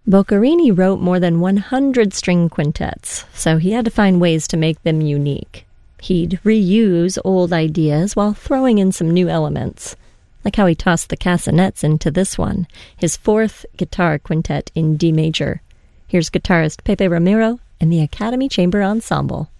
Boccherini wrote more than 100 string quintets, so he had to find ways to make them unique. He'd reuse old ideas while throwing in some new elements, like how he tossed the castanets into this one, his fourth guitar quintet in D major. Here's guitarist Pepe Ramiro and the Academy Chamber Ensemble.